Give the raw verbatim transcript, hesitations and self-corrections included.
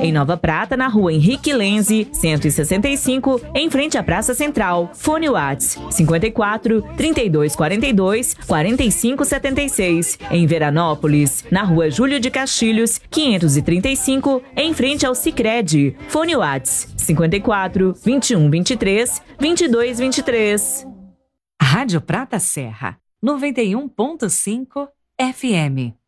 Em Nova Prata, na rua Henrique Lenze, cento e sessenta e cinco, em frente à Praça Central. Fone Whats cinquenta e quatro, trinta e dois quarenta e dois, quarenta e cinco setenta e seis. Em Veranópolis, na rua Júlio de Castilhos, quinhentos e trinta e cinco, em frente ao Sicredi. Fone Whats cinquenta e quatro, vinte e um vinte e três, vinte e dois vinte e três. Rádio Prata Serra, noventa e um ponto cinco F M.